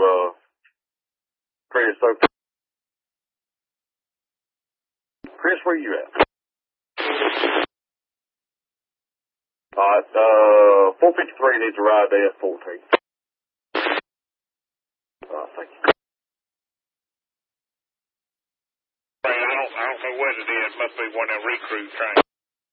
Chris. So, Chris, where you at? 453 needs to ride there at 14. Thank you. I don't know what it is. Must be one of them recruit trains.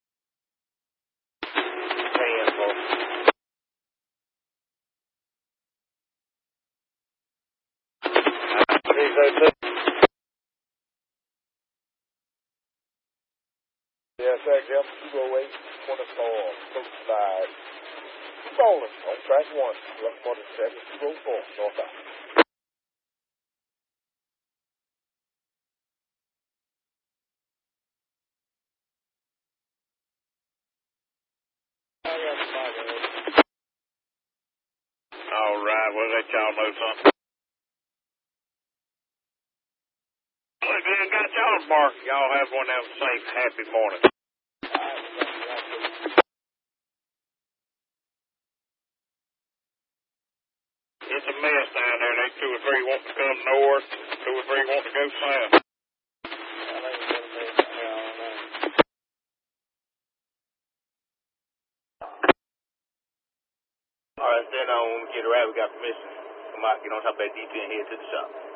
Yes, XM 208, 24, close side. Rolling on track 1, left 47, 204, northbound. All right, we'll let y'all know something. Look, I got y'all's mark. Y'all have one of them safe, happy mornings. It's a mess down there. They 2 or 3 want to come north, 2 or 3 want to go south. All right, stand on. When we get around, we got permission. Come out, get on top of that DP and head to the shop.